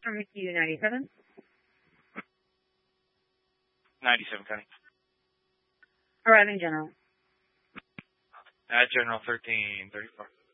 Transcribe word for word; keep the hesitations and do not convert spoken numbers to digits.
from Q ninety-seven. ninety-seven, County. Arriving General. At General thirteen thirty-four.